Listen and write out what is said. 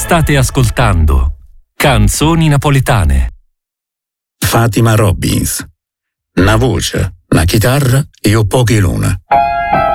State ascoltando Canzoni napoletane. Fatima Robbins. Una voce, una chitarra e un poche luna.